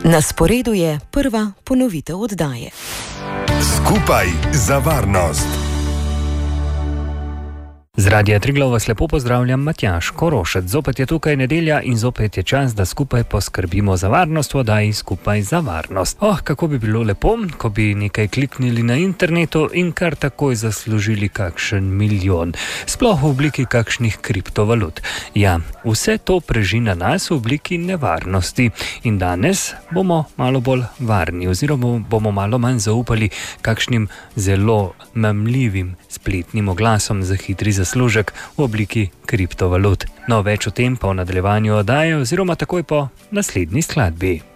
Na sporedu je prva ponovitev oddaje. Skupaj za varnost. Z Radia Triglav vas lepo pozdravljam, Matjaž Korošec. Zopet je tukaj nedelja in zopet je čas, da skupaj poskrbimo za varnost v oddaji Skupaj za varnost. Kako bi bilo lepo, ko bi nekaj kliknili na internetu in kar takoj zaslužili kakšen milijon. Sploh v obliki kakšnih kriptovalut. Ja, vse to preži na nas v obliki nevarnosti. In danes bomo malo bolj varni oziroma bomo malo manj zaupali kakšnim zelo mamljivim spletnim oglasom za hitri zaslužek v obliki kriptovalut. No, več o tem pa v nadaljevanju oddaje oziroma takoj po naslednji skladbi.